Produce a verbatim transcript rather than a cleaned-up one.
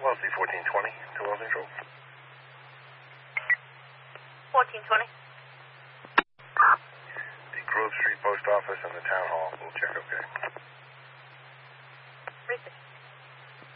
Wellesley fourteen twenty to Wells Control. fourteen twenty. The Grove Street Post Office and the Town Hall will check.